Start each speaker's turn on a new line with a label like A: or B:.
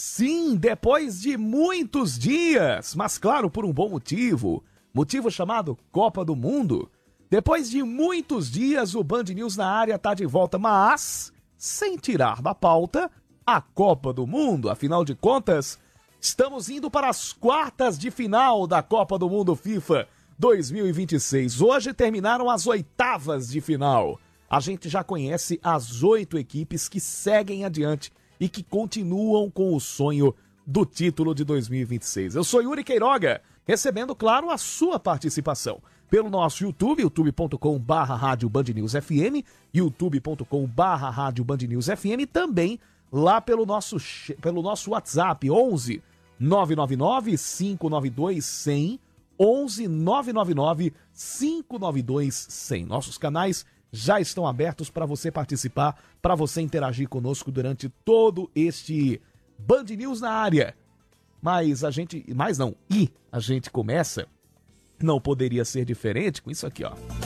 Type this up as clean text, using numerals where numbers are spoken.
A: Sim, depois de muitos dias, mas claro, por um bom motivo. Motivo chamado Copa do Mundo. Depois de muitos dias, o Band News na área tá de volta, mas sem tirar da pauta a Copa do Mundo. Afinal de contas, estamos indo para as quartas de final da Copa do Mundo FIFA 2026. Hoje terminaram as oitavas de final. A gente já conhece as 8 equipes que seguem adiante e que continuam com o sonho do título de 2026. Eu sou Yuri Queiroga, recebendo, claro, a sua participação pelo nosso YouTube, youtube.com/Rádio Band News FM, youtube.com/Rádio Band News FM, também lá pelo nosso WhatsApp, 11 999 592 100, 11 999 592 100. Nossos canais já estão abertos para você participar, para você interagir conosco durante todo este Band News na área. A gente começa, não poderia ser diferente com isso aqui, ó.